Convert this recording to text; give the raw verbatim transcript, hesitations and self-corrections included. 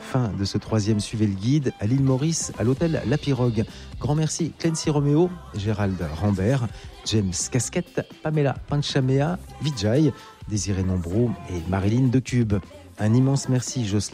fin de ce troisième Suivez le guide à l'île Maurice, à l'hôtel La Pirogue. Grand merci Clancy Roméo, Gérald Rambert, James Casquette, Pamela Panchamea, Vijay, Désiré Nombrou et Marilyn Decube. Un immense merci Jocelyn